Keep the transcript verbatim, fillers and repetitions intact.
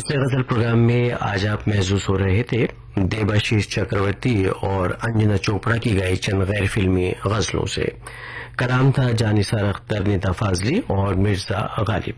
अपने गजल प्रोग्राम में आज आप महसूस हो रहे थे देबाशीष चक्रवर्ती और अंजना चोपड़ा की गाई चंद गैर फिल्मी गजलों से। कलाम था जानिसार अख्तर, निदा फाजली और मिर्जा गालिब।